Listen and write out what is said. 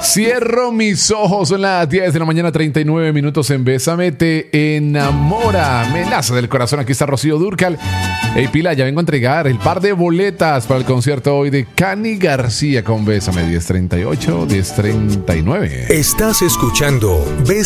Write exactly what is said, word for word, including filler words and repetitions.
Cierro mis ojos, son las diez de la mañana, treinta y nueve minutos en Bésame, te enamora, me nace del corazón. Aquí está Rocío Dúrcal. Hey Pila, ya vengo a entregar el par de boletas para el concierto hoy de Cani García con Bésame. Diez treinta y ocho, diez treinta y nueve. Estás escuchando Bésame.